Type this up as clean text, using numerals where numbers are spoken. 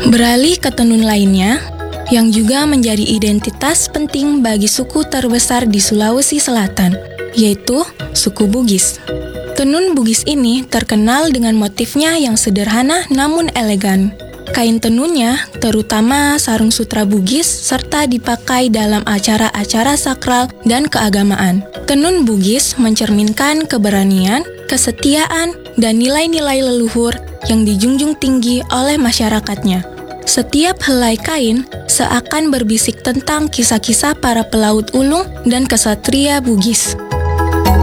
Beralih ke tenun lainnya, yang juga menjadi identitas penting bagi suku terbesar di Sulawesi Selatan, yaitu suku Bugis. Tenun Bugis ini terkenal dengan motifnya yang sederhana namun elegan. Kain tenunnya, terutama sarung sutra Bugis, serta dipakai dalam acara-acara sakral dan keagamaan. Tenun Bugis mencerminkan keberanian, kesetiaan, dan nilai-nilai leluhur yang dijunjung tinggi oleh masyarakatnya. Setiap helai kain seakan berbisik tentang kisah-kisah para pelaut ulung dan kesatria Bugis.